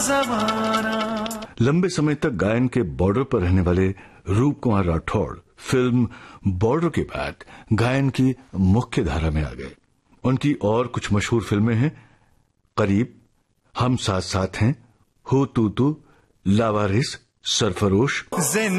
जमाना। लंबे समय तक गायन के बॉर्डर पर रहने वाले रूप कुमार राठौड़ फिल्म बॉर्डर के बाद गायन की मुख्य धारा में आ गए। उनकी और कुछ मशहूर फिल्में हैं करीब, हम साथ साथ हैं, हो तू तू, लावारिस, सरफरोश।